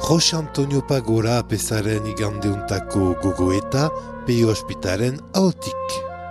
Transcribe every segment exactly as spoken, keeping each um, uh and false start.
Jose Antonio Pagora apezaren igandeuntako gogoeta Peio Ospitaren altik.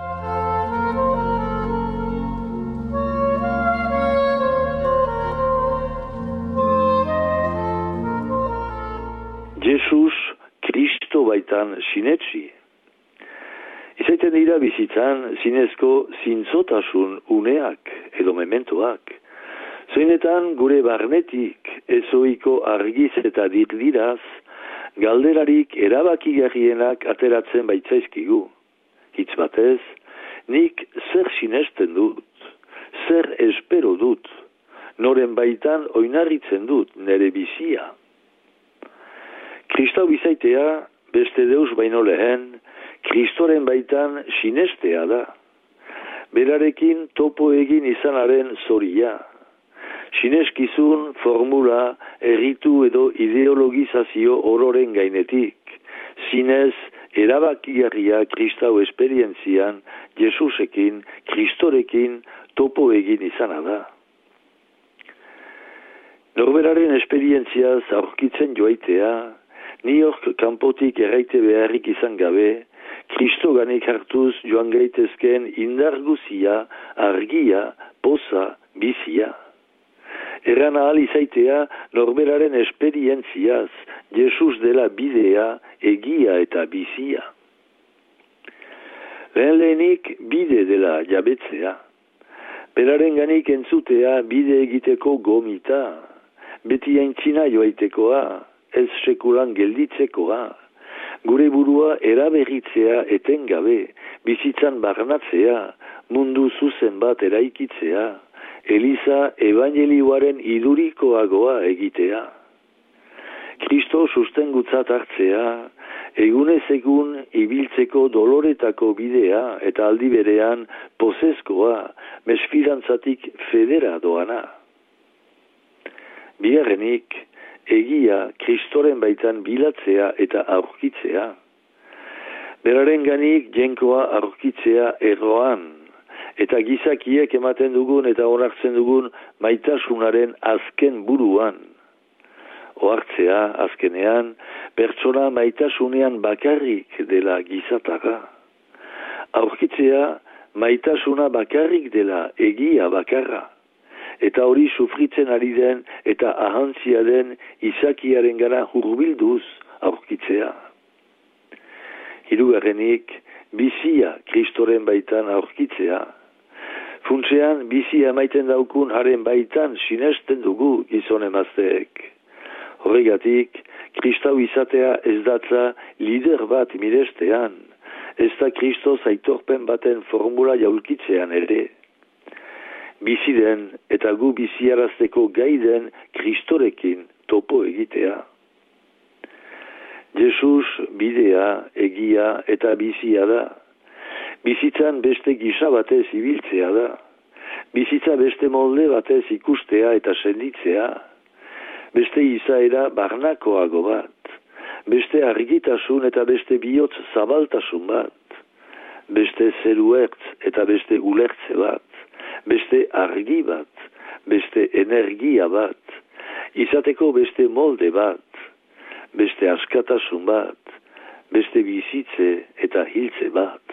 Jesus Kristo baitan sinetsi. Izaiten dira bizitzan zinezko zintzotasun uneak edo mementoak. Zoinetan gure barnetik ezoiko argiz eta dirdiraz galderarik erabakigarrienak ateratzen baitzaizkigu. Hitz batez, nik zer sinesten dut, zer espero dut, noren baitan oinarritzen dut nere bizia. Kristau bizaitea, beste deus baino lehen, Kristoren baitan sinestea da. Berarekin topo egin izanaren zoria. Sineskizun, formula, erritu edo ideologizazio ororen gainetik. Zinez, erabakigarria Kristau esperientzian, Jesusekin, Kristorekin topo egin izana da. Norberaren esperientziaz aurkitzen joaitea, niok kanpotik erraite beharrik izan gabe, Kristo ganik hartuz joan gaitezken indarguzia, argia, poza, bizia. Erran ahal izaitea norberaren esperientziaz, Jesus dela bidea, egia eta bizia. Lehen lehenik bide dela jabetzea. Beraren ganik entzutea bide egiteko gomita, beti aintzina joaitekoa, ez sekulan gelditzekoa. Gure burua eraberritzea etengabe, bizitzan barnatzea, mundu zuzen bat eraikitzea, Eliza evangelioaren idurikoagoa egitea. Kristo sustengutzat hartzea, egunez egun ibiltzeko doloretako bidea eta aldi berean pozezkoa, mesfidantzatik federa doana. Bigarrenik, egia Kristoren baitan bilatzea eta aurkitzea. Beraren ganik jenkoa aurkitzea erroan, eta gizakiek ematen dugun eta onartzen dugun maitasunaren azken buruan. Ohartzea, azkenean, pertsona maitasunean bakarrik dela gizatara. Aurkitzea, maitasuna bakarrik dela egia bakarra. Eta hori sufritzen ari den eta ahantzia den izakiaren gara hurbilduz aurkitzea. Hirugarrenik, bizia Kristoren baitan aurkitzea. Funtsean, bizia emaiten daukun haren baitan sinesten dugu gizon emazteek. Horregatik, Kristau izatea ez datza lider bat mirestean, ez da Kristo aitorpen baten formula jaulkitzean ere. Bizi den eta gu biziarazteko gaiden Kristorekin topo egitea. Jesus bidea, egia eta bizia da. Bizitzan beste gisa batez ibiltzea da. Bizitza beste molde batez ikustea eta senditzea. Beste izaera barnakoago bat. Beste argitasun eta beste bihotz zabaltasun bat. Beste zeruertz eta beste ulertze bat. Beste argi bat, beste energia bat, izateko beste molde bat, beste askatasun bat, beste bizitze eta hiltze bat.